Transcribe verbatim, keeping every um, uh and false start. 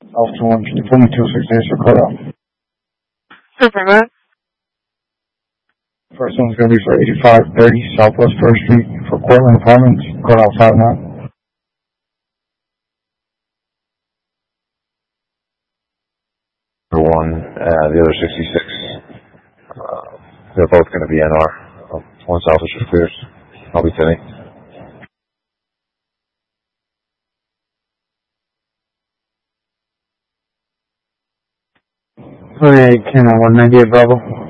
Alpha one, can you pull me two six eight for cut off? Super, man. First one's going to be for eighty-five thirty Southwest First Street for Cortland Apartments, cut off five nine. For one, uh, the other sixty-six. Uh, they're both going to be N R. Uh, one Southwest is clears. I'll be Timmy. twenty-eight, Ken, one ninety-eight Bravo.